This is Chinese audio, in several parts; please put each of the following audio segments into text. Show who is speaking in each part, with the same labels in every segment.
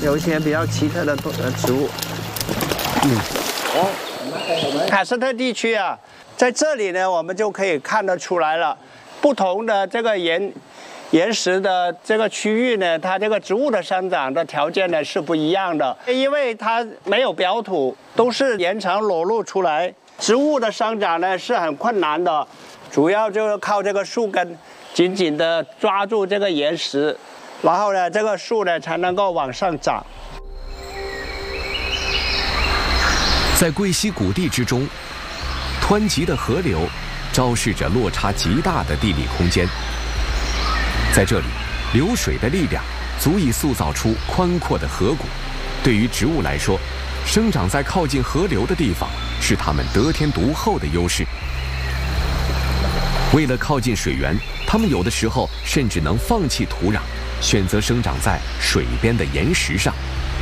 Speaker 1: 有一些比较奇特的植物。喀斯特地区啊，在这里呢，我们就可以看得出来了，不同的这个岩石的这个区域呢，它这个植物的生长的条件呢是不一样的，因为它没有表土，都是岩层裸露出来，植物的生长呢是很困难的，主要就是靠这个树根紧紧的抓住这个岩石，然后呢，这个树呢才能够往上长。
Speaker 2: 在贵溪谷地之中，湍急的河流昭示着落差极大的地理空间。在这里，流水的力量足以塑造出宽阔的河谷。对于植物来说，生长在靠近河流的地方是它们得天独厚的优势。为了靠近水源，它们有的时候甚至能放弃土壤，选择生长在水边的岩石上。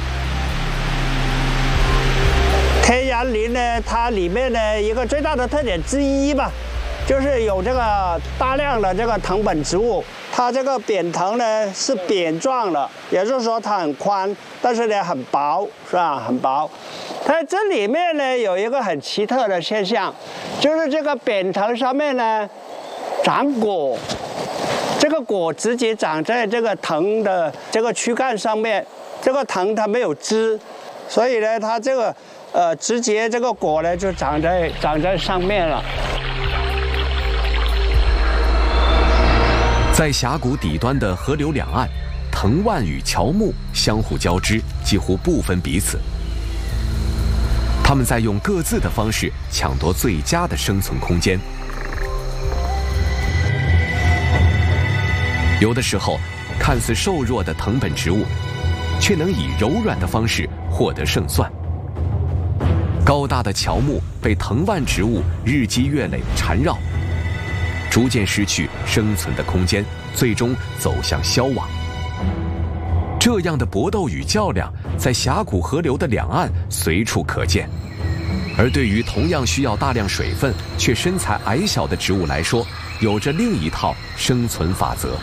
Speaker 1: 天然林呢，它里面呢一个最大的特点之一吧，就是有这个大量的这个藤本植物。它这个扁藤呢是扁状的，也就是说它很宽，但是呢很薄，是吧？很薄。它这里面呢有一个很奇特的现象，就是这个扁藤上面呢长果，这个果直接长在这个藤的这个躯干上面。这个藤它没有枝，所以呢它这个直接这个果呢就长在上面了。
Speaker 2: 在峡谷底端的河流两岸，藤蔓与乔木相互交织，几乎不分彼此。它们在用各自的方式抢夺最佳的生存空间。有的时候，看似瘦弱的藤本植物，却能以柔软的方式获得胜算。高大的乔木被藤蔓植物日积月累地缠绕，逐渐失去生存的空间，最终走向消亡。这样的搏斗与较量，在峡谷河流的两岸随处可见。而对于同样需要大量水分却身材矮小的植物来说，有着另一套生存法则。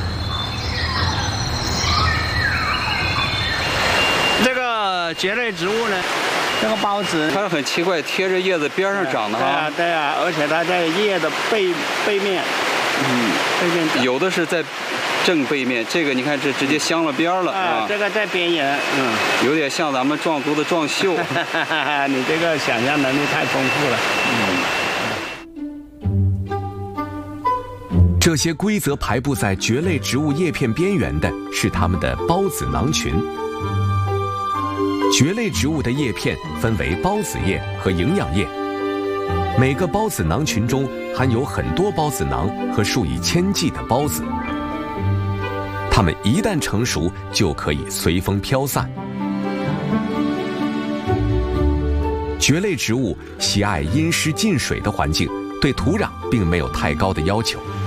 Speaker 1: 这个蕨类植物呢，这个孢子
Speaker 3: 它很奇怪，贴着叶子边上长的哈。
Speaker 1: 对啊，而且它在叶的背面，背面长。
Speaker 3: 有的是在正背面，这个你看这直接镶了边了啊。
Speaker 1: 这个在边缘，
Speaker 3: 有点像咱们壮族的壮绣。
Speaker 1: 你这个想象能力太丰富了。
Speaker 2: 这些规则排布在蕨类植物叶片边缘的是它们的孢子囊群。蕨类植物的叶片分为孢子叶和营养叶，每个孢子囊群中含有很多孢子囊和数以千计的孢子，它们一旦成熟就可以随风飘散。蕨类植物喜爱阴湿浸水的环境，对土壤并没有太高的要求。